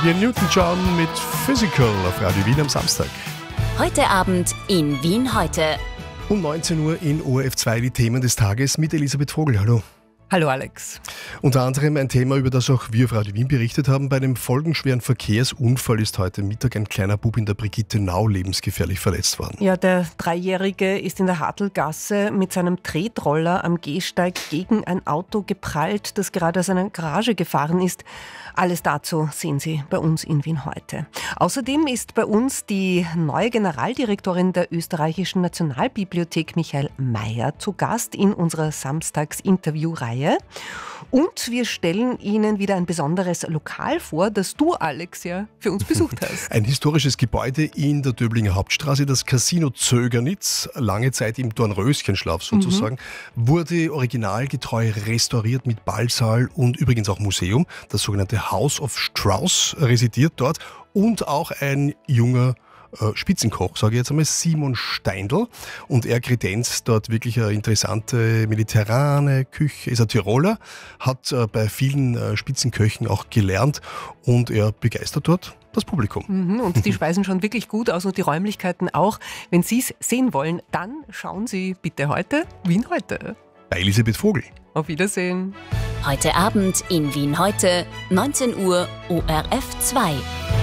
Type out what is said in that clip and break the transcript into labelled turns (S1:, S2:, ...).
S1: Olivia Newton-John mit Physical auf Radio Wien am Samstag.
S2: Heute Abend in Wien heute.
S1: Um 19 Uhr in ORF 2 die Themen des Tages mit Elisabeth Vogel. Hallo.
S3: Hallo Alex.
S1: Unter anderem ein Thema, über das auch wir auf Radio Wien berichtet haben. Bei einem folgenschweren Verkehrsunfall ist heute Mittag ein kleiner Bub in der Brigittenau lebensgefährlich verletzt worden.
S3: Ja, der Dreijährige ist in der Hartlgasse mit seinem Tretroller am Gehsteig gegen ein Auto geprallt, das gerade aus einer Garage gefahren ist. Alles dazu sehen Sie bei uns in Wien heute. Außerdem ist bei uns die neue Generaldirektorin der Österreichischen Nationalbibliothek, Michael Mayer, zu Gast in unserer Samstags-Interview-Reihe. Und wir stellen Ihnen wieder ein besonderes Lokal vor, das du, Alex, ja für uns besucht hast.
S1: Ein historisches Gebäude in der Döblinger Hauptstraße, das Casino Zögernitz, lange Zeit im Dornröschenschlaf sozusagen, wurde originalgetreu restauriert mit Ballsaal und übrigens auch Museum. Das sogenannte House of Strauss residiert dort und auch ein junger Spitzenkoch, sage ich jetzt einmal, Simon Steindl. Und er kredenzt dort wirklich eine interessante mediterrane Küche. Ist ein Tiroler, hat bei vielen Spitzenköchen auch gelernt und er begeistert dort das Publikum.
S3: Und die Speisen schauen wirklich gut aus und die Räumlichkeiten auch. Wenn Sie es sehen wollen, dann schauen Sie bitte heute Wien heute.
S1: Bei Elisabeth Vogel.
S3: Auf Wiedersehen.
S2: Heute Abend in Wien heute, 19 Uhr, ORF 2.